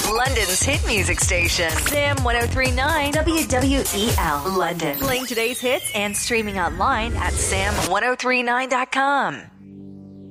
London's hit music station. Sam 1039 WWEL London. Playing today's hits and streaming online at sam1039.com.